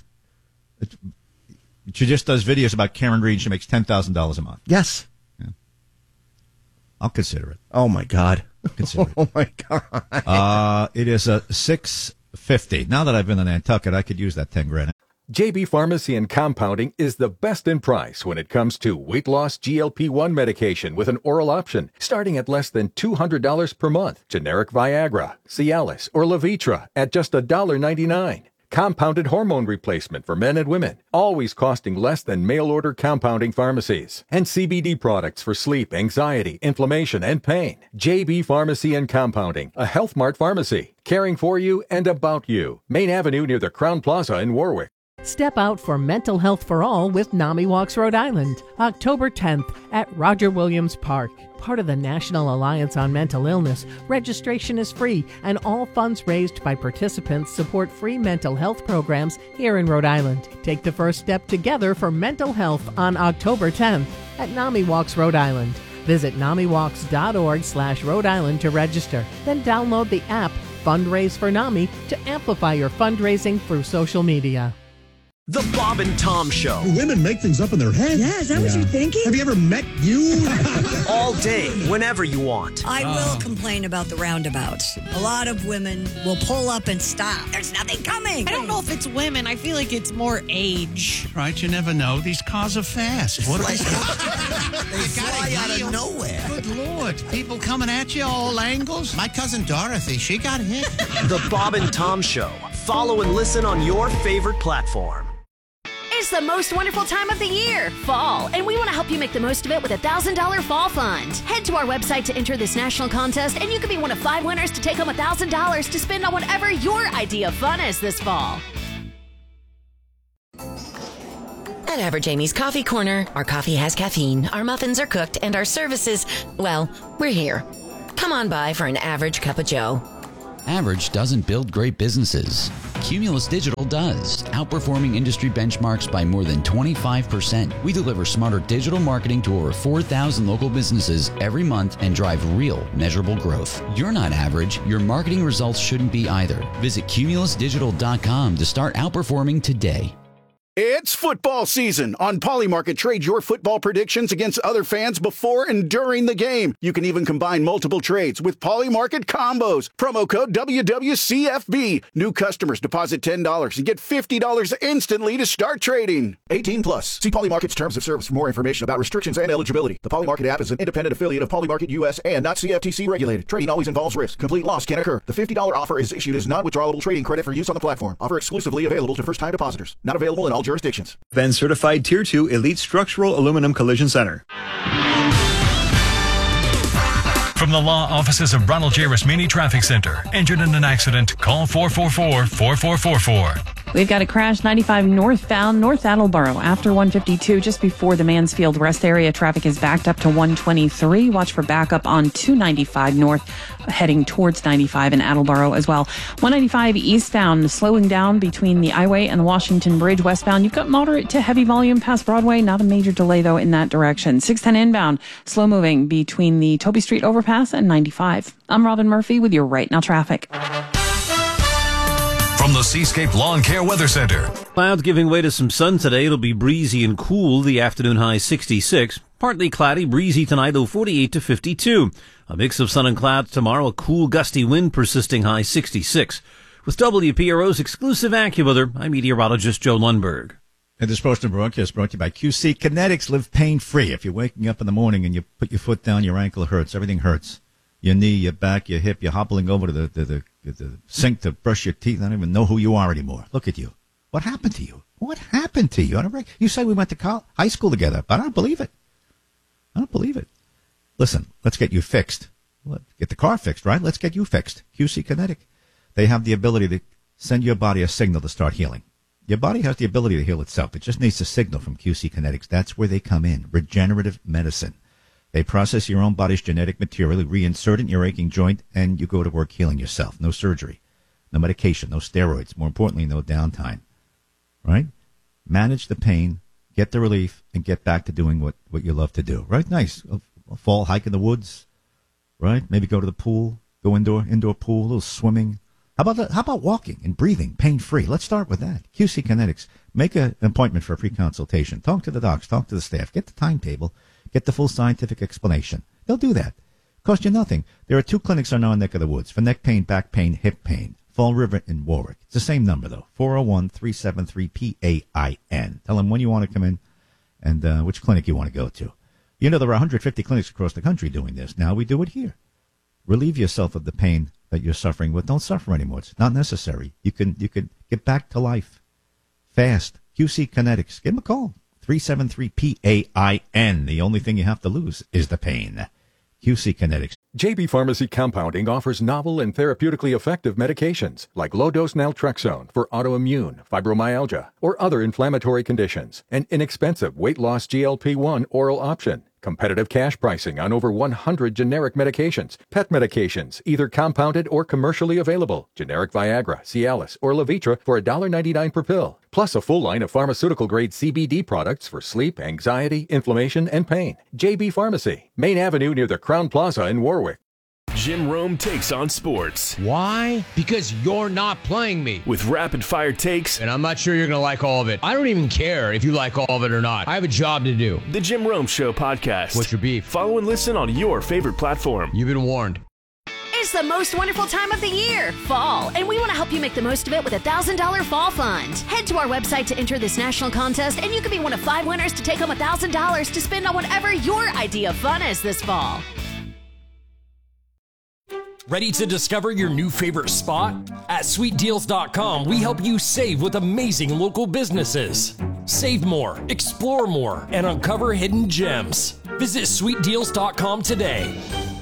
She just does videos about Karen Reed. She makes $10,000 a month. Yes. Yeah. I'll consider it. Oh, my God. Consider it. Oh, my God. It is a $650. Now that I've been in Nantucket, I could use that $10,000. JB Pharmacy and Compounding is the best in price when it comes to weight loss GLP-1 medication with an oral option, starting at less than $200 per month. Generic Viagra, Cialis, or Levitra at just $1.99. Compounded hormone replacement for men and women, always costing less than mail-order compounding pharmacies. And CBD products for sleep, anxiety, inflammation, and pain. JB Pharmacy and Compounding, a Health Mart pharmacy, caring for you and about you. Main Avenue near the Crown Plaza in Warwick. Step out for mental health for all with NAMI Walks Rhode Island, October 10th at Roger Williams Park. Part of the National Alliance on Mental Illness, registration is free and all funds raised by participants support free mental health programs here in Rhode Island. Take the first step together for mental health on October 10th at NAMI Walks Rhode Island. Visit NAMIWalks.org/Rhode Island to register. Then download the app Fundraise for NAMI to amplify your fundraising through social media. The Bob and Tom Show. Women make things up in their head. Yeah, is that what you're thinking? Have you ever met you? All day, whenever you want. I will complain about the roundabouts. A lot of women will pull up and stop. There's nothing coming. I don't know if it's women. I feel like it's more age. Right, you never know. These cars are fast. What They fly out of nowhere. Good Lord. People coming at you all angles. My cousin Dorothy, she got hit. The Bob and Tom Show. Follow and listen on your favorite platform. It's the most wonderful time of the year, fall, and we want to help you make the most of it with a $1,000 fall fund. Head to our website to enter this national contest, and you could be one of 5 winners to take home $1,000 to spend on whatever your idea of fun is this fall. At Average Amy's Coffee Corner, our coffee has caffeine, our muffins are cooked, and our services, well, we're here. Come on by for an average cup of joe. Average doesn't build great businesses. Cumulus Digital does, outperforming industry benchmarks by more than 25%. We deliver smarter digital marketing to over 4,000 local businesses every month and drive real, measurable growth. You're not average. Your marketing results shouldn't be either. Visit cumulusdigital.com to start outperforming today. It's football season. On Polymarket, trade your football predictions against other fans before and during the game. You can even combine multiple trades with Polymarket combos. Promo code WWCFB. New customers deposit $10 and get $50 instantly to start trading. 18 plus. See Polymarket's terms of service for more information about restrictions and eligibility. The Polymarket app is an independent affiliate of Polymarket US and not CFTC regulated. Trading always involves risk. Complete loss can occur. The $50 offer is issued as non-withdrawable trading credit for use on the platform. Offer exclusively available to first-time depositors. Not available in all jurisdictions. Then certified Tier 2 Elite Structural Aluminum Collision Center. From the law offices of Ronald J. Rasmini Traffic Center. Injured in an accident? Call 444-4444. We've got a crash 95 northbound, North Attleboro after 152, just before the Mansfield Rest area. Traffic is backed up to 123. Watch for backup on 295 north, heading towards 95 in Attleboro as well. 195 eastbound, slowing down between the I-Way and the Washington Bridge westbound. You've got moderate to heavy volume past Broadway. Not a major delay, though, in that direction. 610 inbound, slow moving between the Toby Street overpass and 95. I'm Robin Murphy with your Right Now traffic. From the Seascape Lawn Care Weather Center. Clouds giving way to some sun today. It'll be breezy and cool. The afternoon high 66. Partly cloudy, breezy tonight, though 48 to 52. A mix of sun and clouds tomorrow. A cool, gusty wind persisting, high 66. With WPRO's exclusive AccuWeather, I'm meteorologist Joe Lundberg. And this portion of the broadcast brought to you by QC Kinetics. Live pain-free. If you're waking up in the morning and you put your foot down, your ankle hurts. Everything hurts. Your knee, your back, your hip. You're hobbling over to the sink to brush your teeth. I don't even know who you are anymore. Look at you. What happened to you? What happened to you? You say we went to high school together, but I don't believe it. I don't believe it. Listen, let's get you fixed. Get the car fixed, right? Let's get you fixed. QC Kinetic. They have the ability to send your body a signal to start healing. Your body has the ability to heal itself. It just needs a signal from QC Kinetics. That's where they come in. Regenerative medicine. They process your own body's genetic material, reinsert it in your aching joint, and you go to work healing yourself. No surgery, no medication, no steroids. More importantly, no downtime. Right? Manage the pain, get the relief, and get back to doing what you love to do. Right? Nice. A fall hike in the woods. Right? Maybe go to the pool, go indoor pool, a little swimming. How about walking and breathing pain-free? Let's start with that. QC Kinetics. Make an appointment for a free consultation. Talk to the docs, talk to the staff, get the timetable. Get the full scientific explanation. They'll do that. Cost you nothing. There are 2 clinics in our neck of the woods for neck pain, back pain, hip pain. Fall River in Warwick. It's the same number, though. 401-373-PAIN. Tell them when you want to come in and which clinic you want to go to. You know, there are 150 clinics across the country doing this. Now we do it here. Relieve yourself of the pain that you're suffering with. Don't suffer anymore. It's not necessary. You can get back to life fast. QC Kinetics. Give them a call. 373-PAIN. The only thing you have to lose is the pain. QC Kinetics. JB Pharmacy Compounding offers novel and therapeutically effective medications like low-dose naltrexone for autoimmune, fibromyalgia, or other inflammatory conditions. An inexpensive weight-loss GLP-1 oral option. Competitive cash pricing on over 100 generic medications. Pet medications, either compounded or commercially available. Generic Viagra, Cialis, or Levitra for $1.99 per pill. Plus a full line of pharmaceutical-grade CBD products for sleep, anxiety, inflammation, and pain. JB Pharmacy, Main Avenue near the Crown Plaza in Warwick. Jim Rome takes on sports. Why? Because you're not playing me. With rapid-fire takes. And I'm not sure you're going to like all of it. I don't even care if you like all of it or not. I have a job to do. The Jim Rome Show podcast. What's your beef? Follow and listen on your favorite platform. You've been warned. It's the most wonderful time of the year, fall, and we want to help you make the most of it with a $1,000 fall fund. Head to our website to enter this national contest, and you could be one of 5 winners to take home $1,000 to spend on whatever your idea of fun is this fall. Ready to discover your new favorite spot? At SweetDeals.com, we help you save with amazing local businesses. Save more, explore more, and uncover hidden gems. Visit sweetdeals.com today.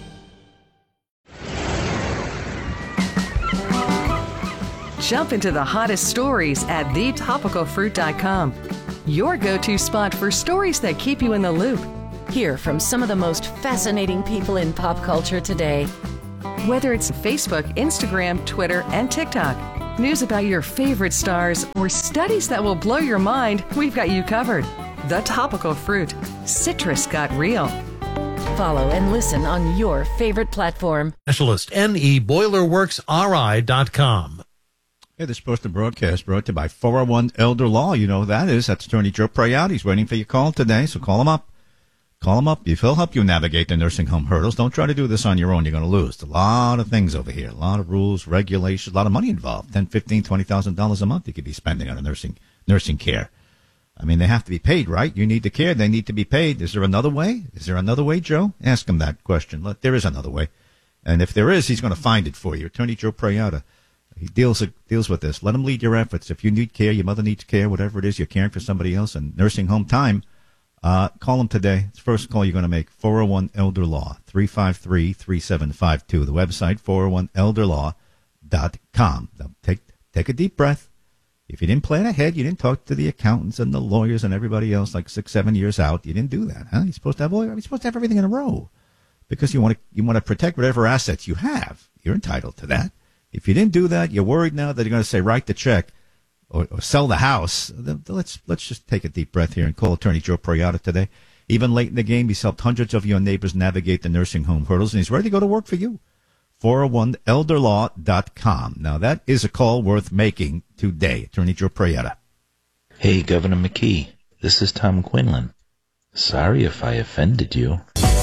Jump into the hottest stories at thetopicalfruit.com. Your go-to spot for stories that keep you in the loop. Hear from some of the most fascinating people in pop culture today. Whether it's Facebook, Instagram, Twitter, and TikTok, news about your favorite stars, or studies that will blow your mind, we've got you covered. The Topical Fruit. Citrus got real. Follow and listen on your favorite platform. Specialist, NEBoilerWorksRI.com. Hey, this posted broadcast brought to you by 401 Elder Law. You know who that is. That's Attorney Joe Prayat. He's waiting for your call today, so call him up. Call him up. He'll help you navigate the nursing home hurdles. Don't try to do this on your own. You're going to lose. A lot of things over here. A lot of rules, regulations, a lot of money involved. $10,000, $15,000, $20,000 a month you could be spending on a nursing care. I mean, they have to be paid, right? You need the care. They need to be paid. Is there another way? Is there another way, Joe? Ask him that question. There is another way. And if there is, he's going to find it for you. Attorney Joe Prayat. He deals with this. Let him lead your efforts. If you need care, your mother needs care, whatever it is, you're caring for somebody else, and nursing home time, call him today. It's the first call you're going to make. 401 Elder Law, 353-3752. The website, 401elderlaw.com. Now, take a deep breath. If you didn't plan ahead, you didn't talk to the accountants and the lawyers and everybody else like 6-7 years out. You didn't do that, huh? You're supposed to have everything in a row because you want to protect whatever assets you have. You're entitled to that. If you didn't do that, you're worried now that you're going to say write the check or sell the house. Let's just take a deep breath here and call Attorney Joe Prayat today. Even late in the game, he's helped hundreds of your neighbors navigate the nursing home hurdles, and he's ready to go to work for you. 401elderlaw.com. Now, that is a call worth making today. Attorney Joe Prayat. Hey, Governor McKee. This is Tom Quinlan. Sorry if I offended you.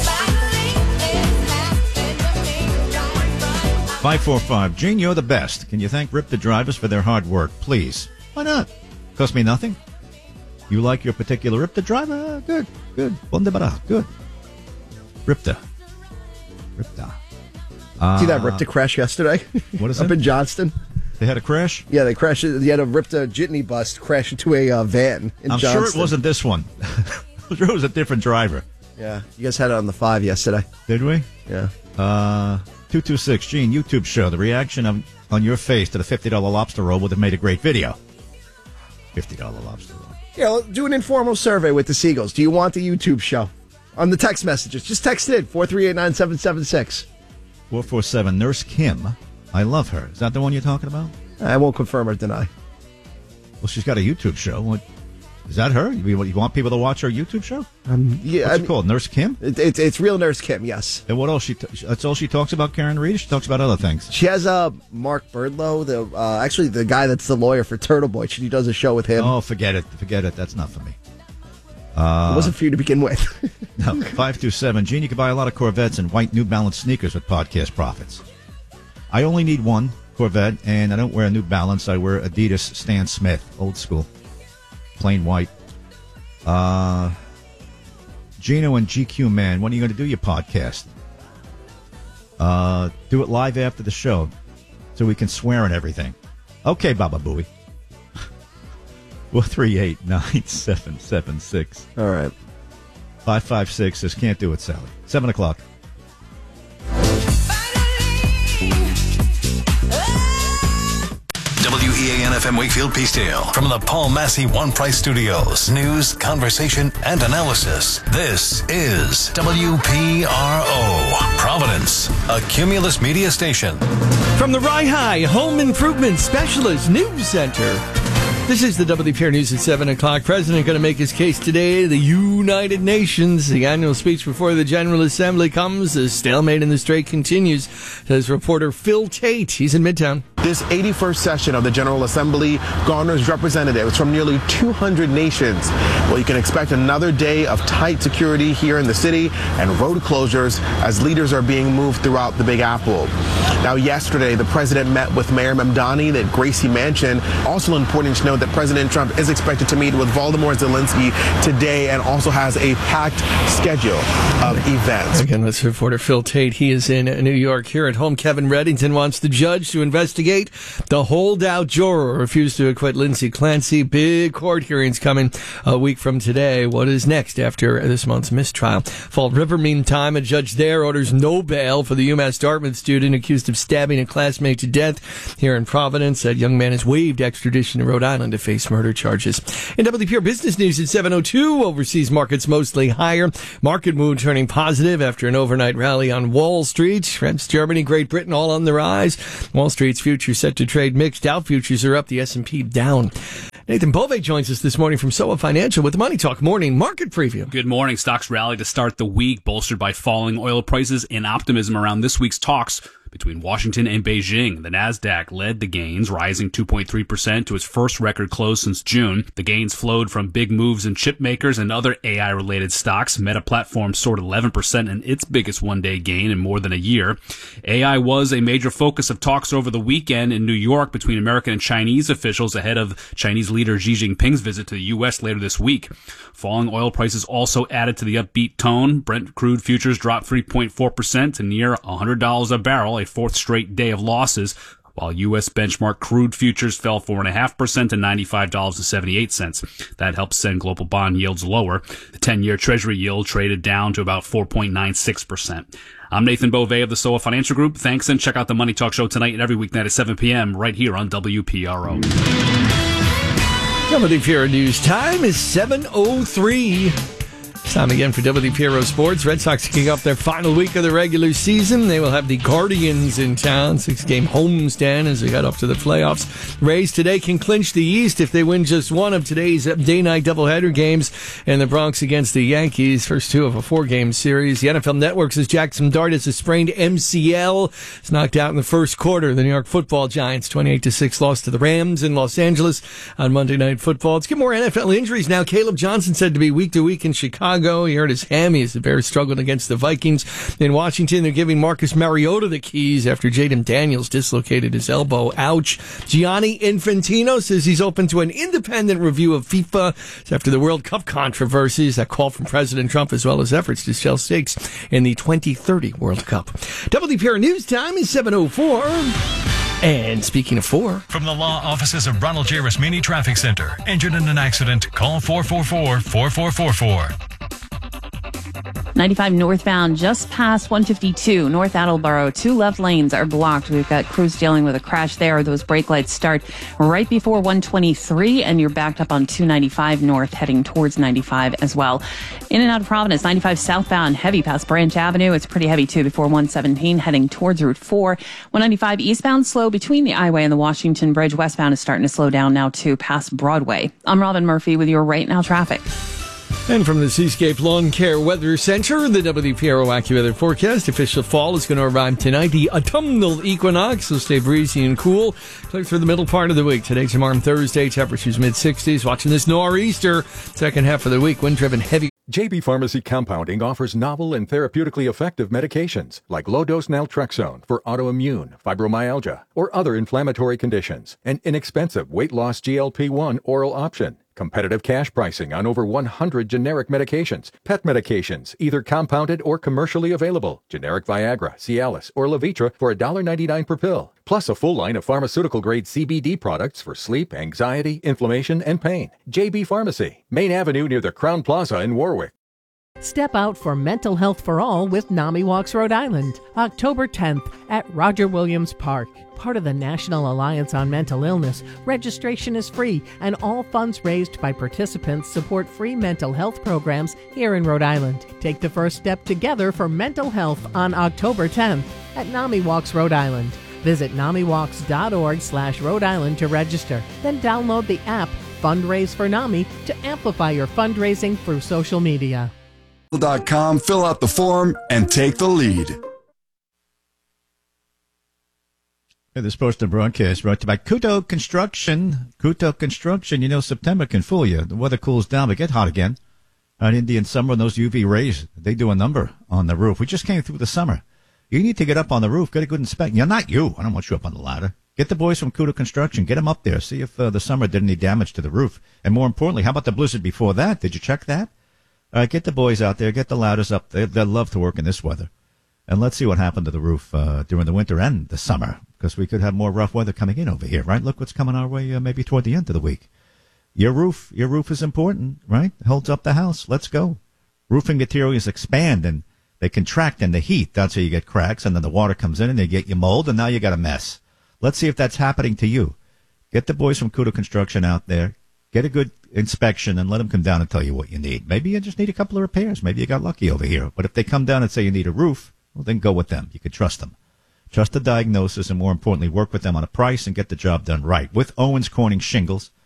545. Gene, you're the best. Can you thank RIP the drivers for their hard work, please? Why not? Cost me nothing. You like your particular RIP the driver? Good. Wunderbar. Good. RIPTA. See that RIPTA crash yesterday? What is Up it? in Johnston? They had a crash? Yeah, they crashed. They had a RIPTA jitney bus crash into a van in I'm Johnston. sure it wasn't this one. I'm sure it was a different driver. Yeah, you guys had it on the 5 yesterday. Did we? Yeah. 226, Gene, YouTube show. The reaction on your face to the $50 lobster roll would have made a great video. $50 lobster roll. Yeah, do an informal survey with the Seagulls. Do you want the YouTube show? On the text messages. Just text it in, 4389776. 447, Nurse Kim. I love her. Is that the one you're talking about? I won't confirm or deny. Well, she's got a YouTube show. What, is that her? You want people to watch her YouTube show? Yeah. What's it called? Nurse Kim? It's Real Nurse Kim, yes. And what else? That's all she talks about, Karen Reed? She talks about other things. She has Mark Birdlow, actually the guy that's the lawyer for Turtle Boy. She does a show with him. Oh, forget it. That's not for me. It wasn't for you to begin with. No, 527. Gene, you can buy a lot of Corvettes and white New Balance sneakers with podcast profits. I only need one Corvette, and I don't wear a New Balance. I wear Adidas Stan Smith, old school, plain white. Gino and GQ Man, when are you going to do your podcast? Do it live after the show so we can swear and everything. Okay, Baba Booey. 438-9776. All right. 556 says, can't do it, Sally. 7 o'clock. WEAN-FM Wakefield Peacedale. From the Paul Massey One Price Studios. News, conversation, and analysis. This is WPRO. Providence, a Cumulus media station. From the Rye High Home Improvement Specialist News Center. This is the WPR News at 7 o'clock. President going to make his case today. The United Nations. The annual speech before the General Assembly comes. The stalemate in the strait continues, says reporter Phil Tate. He's in Midtown. This 81st session of the General Assembly garners representatives from nearly 200 nations. Well, you can expect another day of tight security here in the city and road closures as leaders are being moved throughout the Big Apple. Now, yesterday, the president met with Mayor Mamdani at Gracie Mansion. Also important to note that President Trump is expected to meet with Volodymyr Zelensky today and also has a packed schedule of events. Again, that's reporter Phil Tate. He is in New York. Here at home, Kevin Reddington wants the judge to investigate investigate. The holdout juror refused to acquit Lindsay Clancy. Big court hearings coming a week from today. What is next after this month's mistrial? Fall River, meantime, a judge there orders no bail for the UMass Dartmouth student accused of stabbing a classmate to death. Here in Providence, that young man has waived extradition to Rhode Island to face murder charges. In WPR Business News at 7:02, overseas markets mostly higher. Market mood turning positive after an overnight rally on Wall Street. France, Germany, Great Britain all on the rise. Wall Street's futures set to trade mixed. Dow futures are up, the S&P down. Nathan Bove joins us this morning from SoA Financial with the Money Talk Morning Market Preview. Good morning. Stocks rallied to start the week, bolstered by falling oil prices and optimism around this week's talks between Washington and Beijing. The Nasdaq led the gains, rising 2.3% to its first record close since June. The gains flowed from big moves in chip makers and other AI-related stocks. Meta Platforms soared 11% in its biggest one-day gain in more than a year. AI was a major focus of talks over the weekend in New York between American and Chinese officials ahead of Chinese leader Xi Jinping's visit to the U.S. later this week. Falling oil prices also added to the upbeat tone. Brent crude futures dropped 3.4% to near $100 a barrel, a fourth straight day of losses, while U.S. benchmark crude futures fell 4.5% to $95.78. That helped send global bond yields lower. The 10-year Treasury yield traded down to about 4.96%. I'm Nathan Bove of the SoA Financial Group. Thanks, and check out the Money Talk Show tonight and every weeknight at 7 p.m. right here on WPRO. WPRO News time is 7:03. It's time again for WPRO Sports. Red Sox kicking off their final week of the regular season. They will have the Guardians in town. 6-game homestand as they head up to the playoffs. Rays today can clinch the East if they win just one of today's day-night doubleheader games. And the Bronx against the Yankees. First two of a 4-game series. The NFL Network says Jackson Dart has a sprained MCL. He's knocked out in the first quarter. The New York Football Giants 28-6 lost to the Rams in Los Angeles on Monday Night Football. Let's get more NFL injuries now. Caleb Johnson said to be week to week in Chicago. He hurt his hammy as the Bears struggled against the Vikings. In Washington, they're giving Marcus Mariota the keys after Jaden Daniels dislocated his elbow. Ouch. Gianni Infantino says he's open to an independent review of FIFA after the World Cup controversies, that call from President Trump, as well as efforts to sell stakes in the 2030 World Cup. WPR News time is 7:04. And speaking of 4. From the law offices of Ronald J. Rasmini Traffic Center. Injured in an accident? Call 444-4444. 95 northbound, just past 152, North Attleboro. 2 left lanes are blocked. We've got crews dealing with a crash there. Those brake lights start right before 123, and you're backed up on 295 north, heading towards 95 as well. In and out of Providence, 95 southbound, heavy past Branch Avenue. It's pretty heavy, too, before 117, heading towards Route 4. 195 eastbound, slow between the I-Way and the Washington Bridge. Westbound is starting to slow down now, too, past Broadway. I'm Robin Murphy with your Right Now traffic. And from the Seascape Lawn Care Weather Center, the WPRO AccuWeather forecast. Official fall is going to arrive tonight. The autumnal equinox will stay breezy and cool. Clear through the middle part of the week. Today, tomorrow, and Thursday, temperatures mid-60s. Watching this nor'easter. Second half of the week, wind-driven heavy. JB Pharmacy Compounding offers novel and therapeutically effective medications like low-dose naltrexone for autoimmune, fibromyalgia, or other inflammatory conditions. An inexpensive weight-loss GLP-1 oral option. Competitive cash pricing on over 100 generic medications. Pet medications, either compounded or commercially available. Generic Viagra, Cialis, or Levitra for $1.99 per pill. Plus a full line of pharmaceutical-grade CBD products for sleep, anxiety, inflammation, and pain. JB Pharmacy, Main Avenue near the Crown Plaza in Warwick. Step out for Mental Health for All with NAMI Walks Rhode Island, October 10th at Roger Williams Park. Part of the National Alliance on Mental Illness, registration is free, and all funds raised by participants support free mental health programs here in Rhode Island. Take the first step together for mental health on October 10th at NAMI Walks Rhode Island. Visit NAMIWalks.org/Rhode Island to register. Then download the app Fundraise for NAMI to amplify your fundraising through social media. Fill out the form and take the lead. This portion of broadcast brought to you by Kuto Construction. Kuto Construction, September can fool you. The weather cools down, but get hot again. An Indian summer, and those UV rays, they do a number on the roof. We just came through the summer. You need to get up on the roof, get a good inspection. You're not you. I don't want you up on the ladder. Get the boys from Kuto Construction. Get them up there. See if the summer did any damage to the roof. And more importantly, how about the blizzard before that? Did you check that? Get the boys out there. Get the ladders up. They'd love to work in this weather. And let's see what happened to the roof during the winter and the summer. because we could have more rough weather coming in over here, right? Look what's coming our way maybe toward the end of the week. Your roof is important, right? It holds up the house. Let's go. Roofing materials expand and they contract in the heat. That's how you get cracks, and then the water comes in and they get you mold, and now you got a mess. Let's see if that's happening to you. Get the boys from Kudo Construction out there. Get a good inspection and let them come down and tell you what you need. Maybe you just need a couple of repairs. Maybe you got lucky over here. But if they come down and say you need a roof, well, then go with them. You can trust them. Trust the diagnosis and, more importantly, work with them on a price and get the job done right. With Owens Corning Shingles,